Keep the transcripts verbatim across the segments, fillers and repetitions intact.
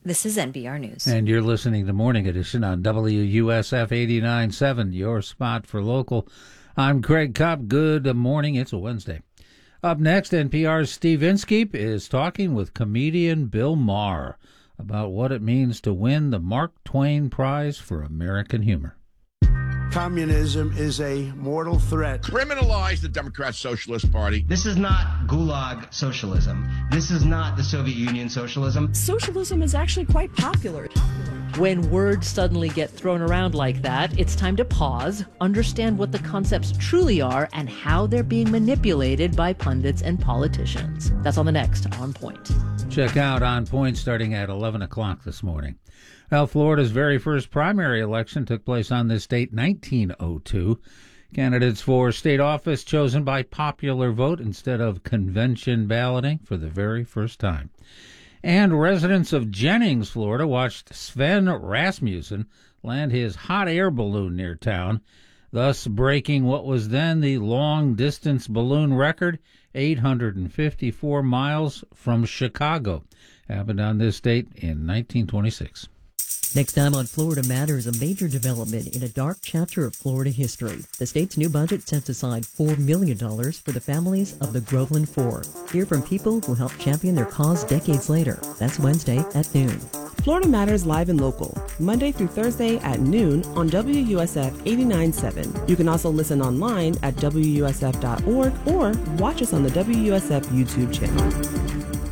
This is N P R News. And you're listening to Morning Edition on W U S F eighty-nine point seven, your spot for local. I'm Craig Kopp. Good morning. It's a Wednesday. Up next, N P R's Steve Inskeep is talking with comedian Bill Maher about what it means to win the Mark Twain Prize for American Humor. Communism is a mortal threat. Criminalize the Democrat Socialist Party. This is not Gulag socialism. This is not the Soviet Union socialism. Socialism is actually quite popular. When words suddenly get thrown around like that, it's time to pause, understand what the concepts truly are, and how they're being manipulated by pundits and politicians. That's on the next On Point. Check out On Point starting at eleven o'clock this morning. Well, Florida's very first primary election took place on this date, nineteen oh two. Candidates for state office chosen by popular vote instead of convention balloting for the very first time. And residents of Jennings, Florida, watched Sven Rasmussen land his hot air balloon near town, thus breaking what was then the long-distance balloon record, eight hundred fifty-four miles from Chicago. Happened on this date in nineteen twenty-six. Next time on Florida Matters, a major development in a dark chapter of Florida history. The state's new budget sets aside four million dollars for the families of the Groveland Four. Hear from people who helped champion their cause decades later. That's Wednesday at noon. Florida Matters live and local, Monday through Thursday at noon on W U S F eighty-nine point seven. You can also listen online at W U S F dot org or watch us on the W U S F YouTube channel.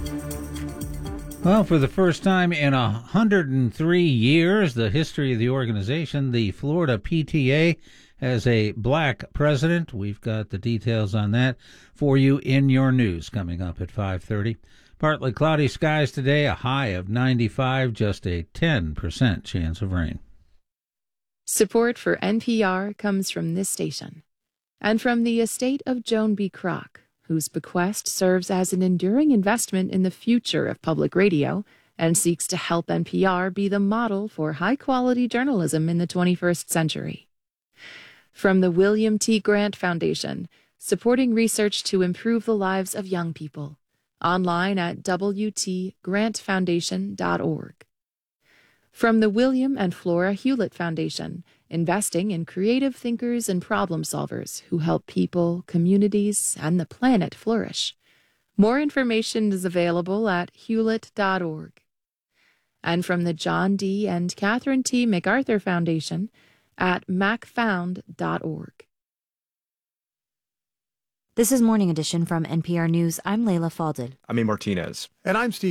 Well, for the first time in one hundred three years, the history of the organization, the Florida P T A has a black president. We've got the details on that for you in your news coming up at five thirty. Partly cloudy skies today, a high of ninety-five, just a ten percent chance of rain. Support for N P R comes from this station and from the estate of Joan B. Kroc, whose bequest serves as an enduring investment in the future of public radio and seeks to help N P R be the model for high-quality journalism in the twenty-first century. From the William T. Grant Foundation, supporting research to improve the lives of young people. Online at W T grant foundation dot org. From the William and Flora Hewlett Foundation, investing in creative thinkers and problem solvers who help people, communities, and the planet flourish. More information is available at hewlett dot org. And from the John D. and Catherine T. MacArthur Foundation at mac found dot org. This is Morning Edition from N P R News. I'm Layla Falded. I'm A. Martinez. And I'm Steve.